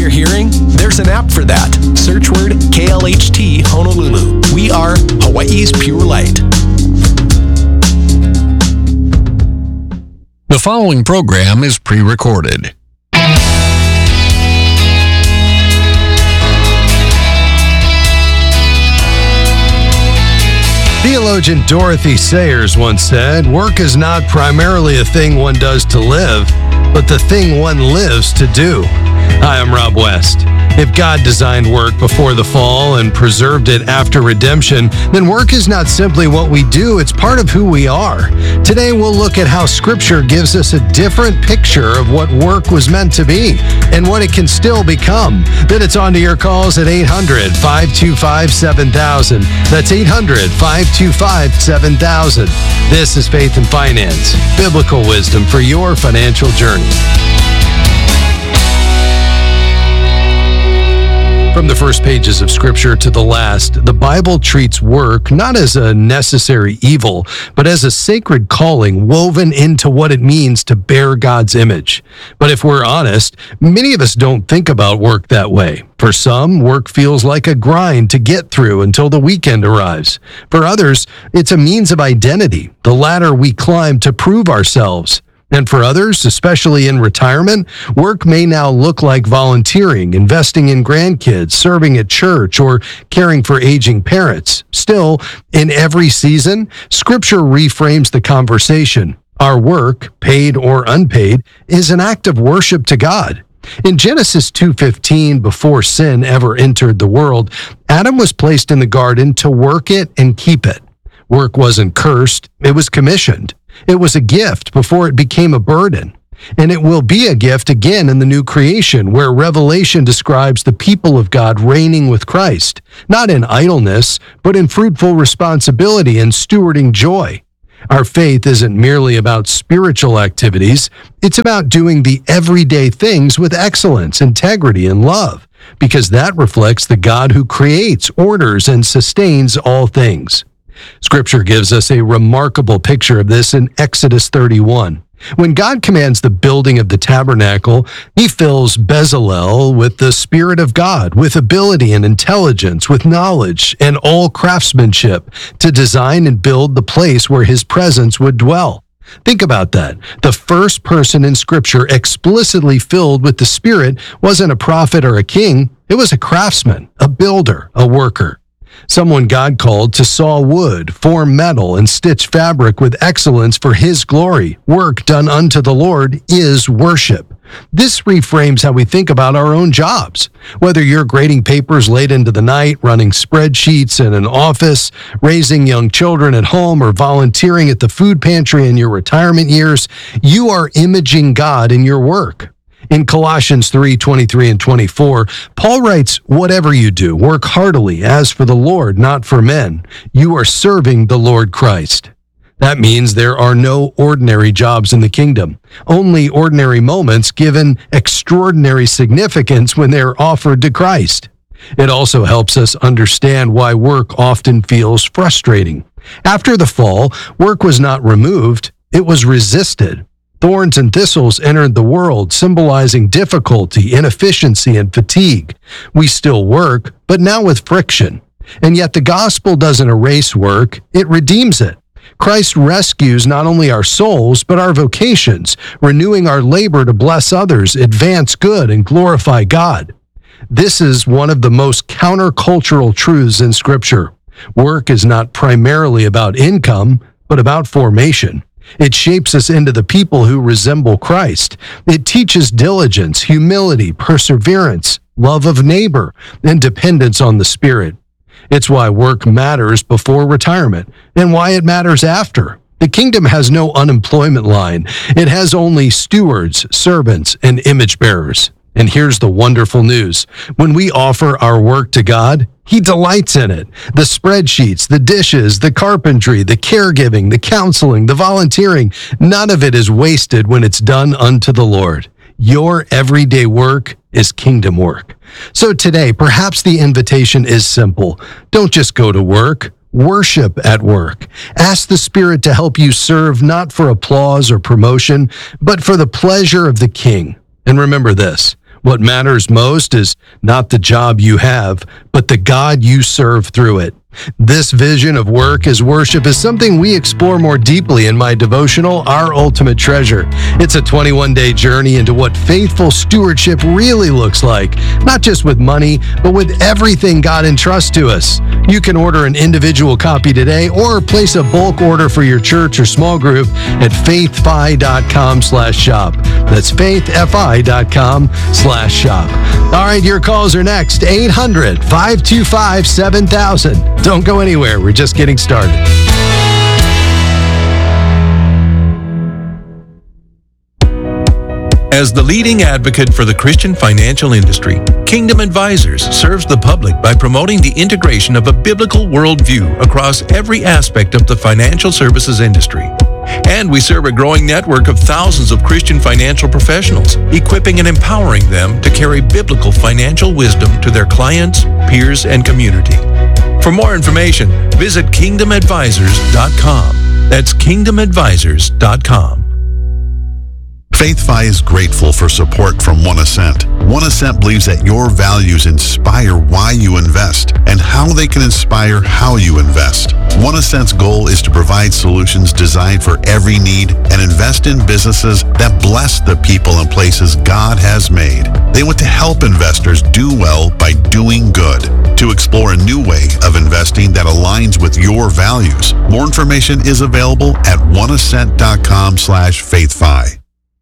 you're hearing? There's an app for that. Search word KLHT Honolulu. We are Hawaii's Pure Light. The following program is pre-recorded. Theologian Dorothy Sayers once said, "Work is not primarily a thing one does to live, but the thing one lives to do." Hi, I'm Rob West. If God designed work before the fall and preserved it after redemption, then work is not simply what we do, it's part of who we are. Today we'll look at how Scripture gives us a different picture of what work was meant to be and what it can still become. Then it's on to your calls at 800-525-7000. That's 800-525-7000. This is Faith and Finance, biblical wisdom for your financial journey. From the first pages of Scripture to the last, the Bible treats work not as a necessary evil, but as a sacred calling woven into what it means to bear God's image. But if we're honest, many of us don't think about work that way. For some, work feels like a grind to get through until the weekend arrives. For others, it's a means of identity, the ladder we climb to prove ourselves. And for others, especially in retirement, work may now look like volunteering, investing in grandkids, serving at church, or caring for aging parents. Still, in every season, Scripture reframes the conversation. Our work, paid or unpaid, is an act of worship to God. In Genesis 2:15, before sin ever entered the world, Adam was placed in the garden to work it and keep it. Work wasn't cursed, it was commissioned. It was a gift before it became a burden. And it will be a gift again in the new creation, where Revelation describes the people of God reigning with Christ, not in idleness, but in fruitful responsibility and stewarding joy. Our faith isn't merely about spiritual activities, it's about doing the everyday things with excellence, integrity, and love, because that reflects the God who creates, orders, and sustains all things. Scripture gives us a remarkable picture of this in Exodus 31. When God commands the building of the tabernacle, he fills Bezalel with the Spirit of God, with ability and intelligence, with knowledge and all craftsmanship to design and build the place where his presence would dwell. Think about that. The first person in Scripture explicitly filled with the Spirit wasn't a prophet or a king. It was a craftsman, a builder, a worker. Someone God called to saw wood, form metal, and stitch fabric with excellence for his glory. Work done unto the Lord is worship. This reframes how we think about our own jobs. Whether you're grading papers late into the night, running spreadsheets in an office, raising young children at home, or volunteering at the food pantry in your retirement years, you are imaging God in your work. In Colossians 3:23 and 24, Paul writes, "Whatever you do, work heartily as for the Lord, not for men. You are serving the Lord Christ." That means there are no ordinary jobs in the kingdom, only ordinary moments given extraordinary significance when they're offered to Christ. It also helps us understand why work often feels frustrating. After the fall, work was not removed, it was resisted. Thorns and thistles entered the world, symbolizing difficulty, inefficiency, and fatigue. We still work, but now with friction. And yet the gospel doesn't erase work, it redeems it. Christ rescues not only our souls, but our vocations, renewing our labor to bless others, advance good, and glorify God. This is one of the most countercultural truths in Scripture. Work is not primarily about income, but about formation. It shapes us into the people who resemble Christ. It teaches diligence, humility, perseverance, love of neighbor, and dependence on the Spirit. It's why work matters before retirement and why it matters after. The kingdom has no unemployment line. It has only stewards, servants, and image bearers. And here's the wonderful news. When we offer our work to God, He delights in it. The spreadsheets, the dishes, the carpentry, the caregiving, the counseling, the volunteering, none of it is wasted when it's done unto the Lord. Your everyday work is kingdom work. So today, perhaps the invitation is simple. Don't just go to work. Worship at work. Ask the Spirit to help you serve not for applause or promotion, but for the pleasure of the King. And remember this, What matters most is not the job you have, but the God you serve through it. This vision of work as worship is something we explore more deeply in my devotional, Our Ultimate Treasure. It's a 21-day journey into what faithful stewardship really looks like, not just with money, but with everything God entrusts to us. You can order an individual copy today or place a bulk order for your church or small group at faithfi.com/shop. That's faithfi.com/shop. All right, your calls are next. 800-525-7000. Don't go anywhere. We're just getting started. As the leading advocate for the Christian financial industry, Kingdom Advisors serves the public by promoting the integration of a biblical worldview across every aspect of the financial services industry. And we serve a growing network of thousands of Christian financial professionals, equipping and empowering them to carry biblical financial wisdom to their clients, peers, and community. For more information, visit kingdomadvisors.com. That's kingdomadvisors.com. FaithFi is grateful for support from One Ascent. One Ascent believes that your values inspire why you invest and how they can inspire how you invest. One Ascent's goal is to provide solutions designed for every need and invest in businesses that bless the people and places God has made. They want to help investors do well by doing good. To explore a new way of investing that aligns with your values, more information is available at oneascent.com/faithfi.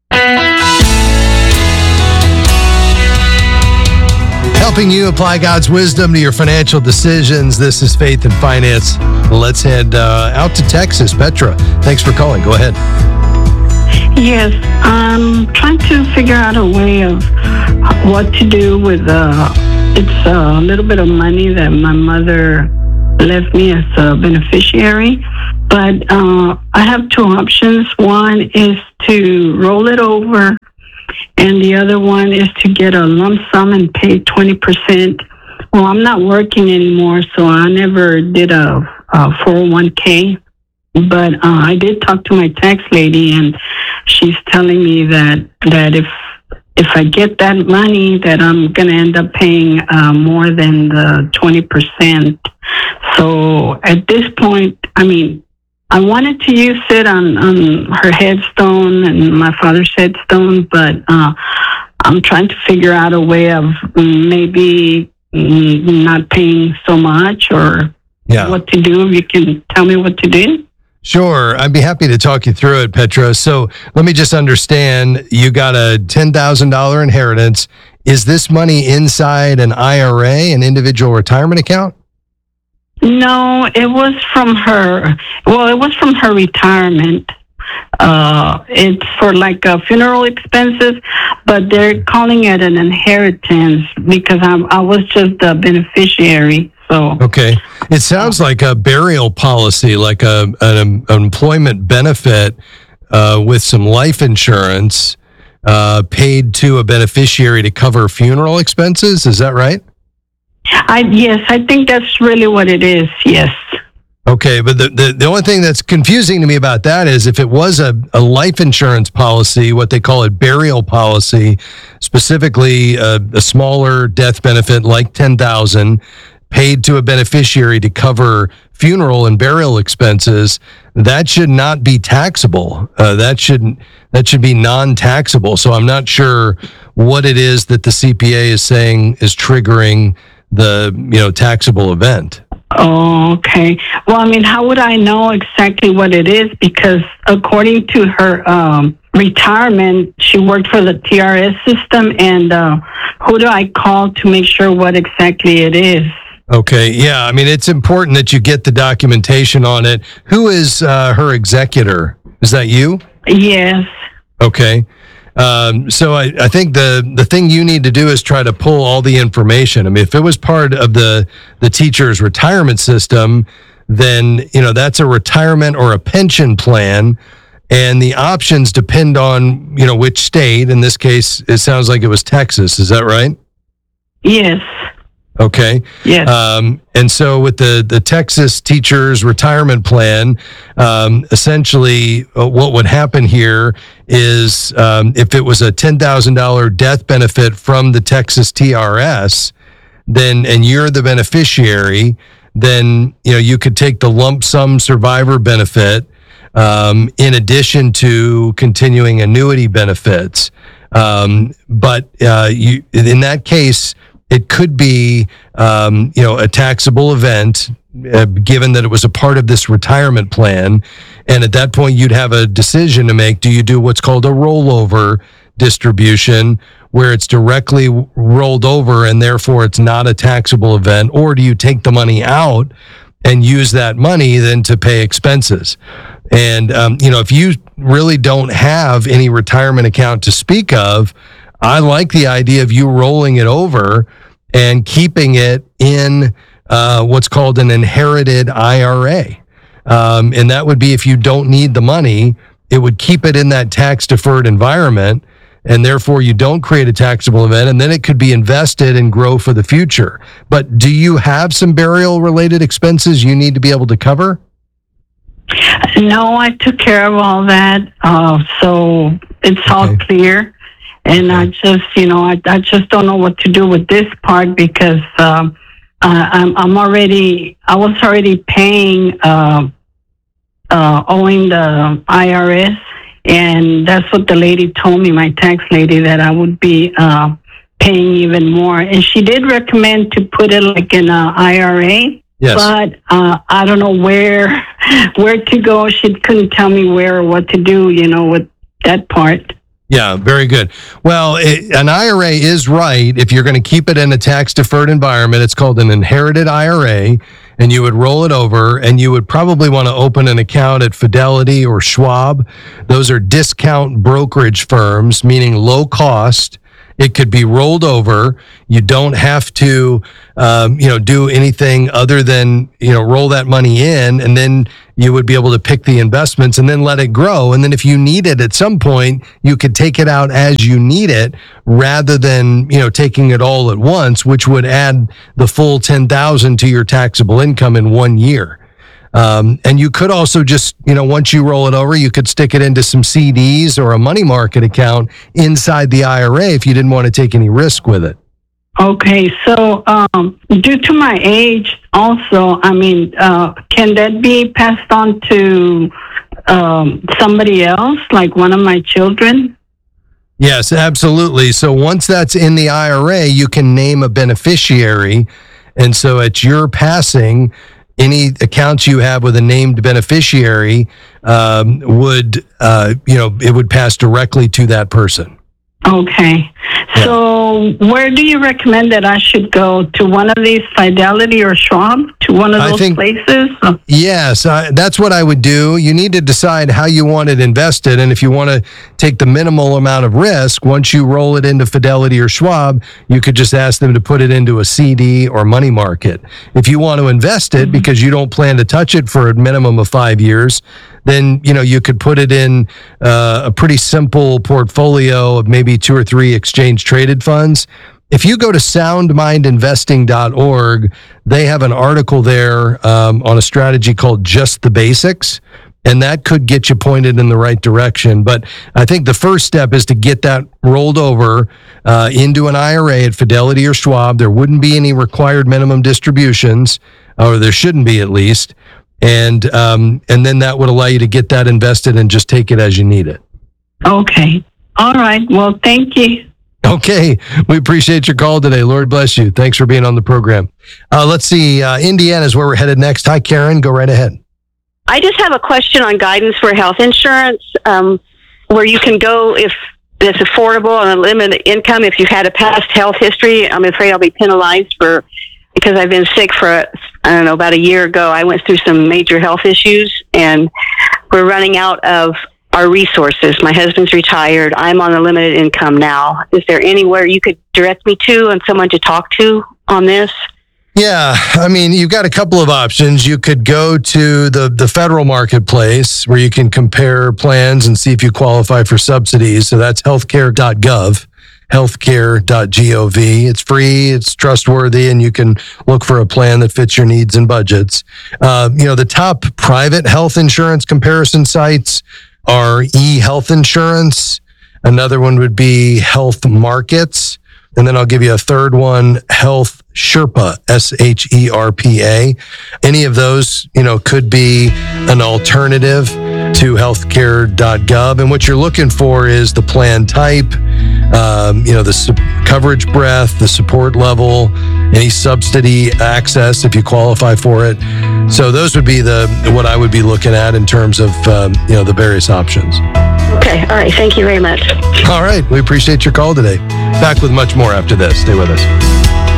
Helping you apply God's wisdom to your financial decisions. This is Faith and Finance. Let's head out to Texas. Petra, thanks for calling. Go ahead. Yes, I'm trying to figure out a way of what to do with it's a little bit of money that my mother left me as a beneficiary. But I have two options. One is to roll it over, and the other one is to get a lump sum and pay 20%. Well, I'm not working anymore, so I never did a 401k. But I did talk to my tax lady, and she's telling me that if I get that money, that I'm going to end up paying more than the 20%. So at this point, I mean, I wanted to use it on her headstone and my father's headstone, but I'm trying to figure out a way of maybe not paying so much or what to do. If you can tell me what to do. Sure. I'd be happy to talk you through it, Petra. So let me just understand, you got a $10,000 inheritance. Is this money inside an IRA, an individual retirement account? No, it was from her. Well, it was from her retirement. It's for like funeral expenses, but they're calling it an inheritance because I was just the beneficiary. So okay, it sounds like a burial policy, like an employment benefit with some life insurance paid to a beneficiary to cover funeral expenses. Is that right? Yes, I think that's really what it is. Yes. Okay, but the only thing that's confusing to me about that is if it was a life insurance policy, what they call a burial policy, specifically a smaller death benefit like $10,000 paid to a beneficiary to cover funeral and burial expenses, that should not be taxable. That should be non-taxable. So I'm not sure what it is that the CPA is saying is triggering the taxable event. Oh, okay. Well, I mean, how would I know exactly what it is? Because according to her retirement, she worked for the TRS system, and who do I call to make sure what exactly it is? Okay, yeah. I mean, it's important that you get the documentation on it. Who is her executor? Is that you? Yes. Okay. So I think the thing you need to do is try to pull all the information. I mean, if it was part of the teacher's retirement system, then, that's a retirement or a pension plan. And the options depend on, which state. In this case, it sounds like it was Texas. Is that right? Yes. Okay. Yes. And so with the Texas Teachers Retirement Plan, essentially what would happen here is if it was a $10,000 death benefit from the Texas TRS, then and you're the beneficiary, then you could take the lump sum survivor benefit in addition to continuing annuity benefits. But in that case, it could be, a taxable event, given that it was a part of this retirement plan. And at that point, you'd have a decision to make. Do you do what's called a rollover distribution, where it's directly rolled over and therefore it's not a taxable event? Or do you take the money out and use that money then to pay expenses? And, if you really don't have any retirement account to speak of, I like the idea of you rolling it over and keeping it in what's called an inherited IRA. And that would be, if you don't need the money, it would keep it in that tax-deferred environment, and therefore you don't create a taxable event, and then it could be invested and grow for the future. But do you have some burial-related expenses you need to be able to cover? No, I took care of all that, so it's all clear. And I just, I just don't know what to do with this part, because I was already paying, owing the IRS, and that's what the lady told me, my tax lady, that I would be paying even more. And she did recommend to put it like in an IRA. Yes. But I don't know where to go. She couldn't tell me where or what to do, with that part. Yeah, very good. Well, an IRA is right. If you're going to keep it in a tax-deferred environment, it's called an inherited IRA, and you would roll it over, and you would probably want to open an account at Fidelity or Schwab. Those are discount brokerage firms, meaning low cost. It could be rolled over. You don't have to, do anything other than, roll that money in, and then you would be able to pick the investments and then let it grow. And then if you need it at some point, you could take it out as you need it, rather than, taking it all at once, which would add the full $10,000 to your taxable income in 1 year. And you could also just, once you roll it over, you could stick it into some CDs or a money market account inside the IRA if you didn't want to take any risk with it. Okay, so due to my age also, can that be passed on to somebody else, like one of my children? Yes, absolutely. So once that's in the IRA, you can name a beneficiary. And so at your passing, any accounts you have with a named beneficiary would pass directly to that person. Okay. Yeah. So where do you recommend that I should go? To one of these, Fidelity or Schwab? To one of those places? Yes, that's what I would do. You need to decide how you want it invested. And if you want to take the minimal amount of risk, once you roll it into Fidelity or Schwab, you could just ask them to put it into a CD or money market. If you want to invest it because you don't plan to touch it for a minimum of 5 years, then, you could put it in a pretty simple portfolio of maybe 2 or 3 exchange traded funds. If you go to soundmindinvesting.org, they have an article there on a strategy called Just the Basics, and that could get you pointed in the right direction. But I think the first step is to get that rolled over into an IRA at Fidelity or Schwab. There wouldn't be any required minimum distributions, or there shouldn't be at least. And then that would allow you to get that invested and just take it as you need it. Okay. All right. Well, thank you. Okay. We appreciate your call today. Lord bless you. Thanks for being on the program. Let's see. Indiana is where we're headed next. Hi, Karen. Go right ahead. I just have a question on guidance for health insurance, where you can go if it's affordable on a limited income. If you've had a past health history, I'm afraid I'll be penalized because I've been sick for, about a year ago. I went through some major health issues, and we're running out of our resources. My husband's retired. I'm on a limited income now. Is there anywhere you could direct me to and someone to talk to on this? Yeah, you've got a couple of options. You could go to the federal marketplace where you can compare plans and see if you qualify for subsidies. So that's healthcare.gov. healthcare.gov. It's free, it's trustworthy, and you can look for a plan that fits your needs and budgets. The top private health insurance comparison sites are eHealth Insurance. Another one would be Health Markets. And then I'll give you a third one, Health Sherpa, SHERPA. Any of those, could be an alternative to healthcare.gov. And what you're looking for is the plan type, the coverage breadth, the support level, any subsidy access if you qualify for it. So those would be what I would be looking at in terms of, the various options. Okay. All right. Thank you very much. All right. We appreciate your call today. Back with much more after this. Stay with us.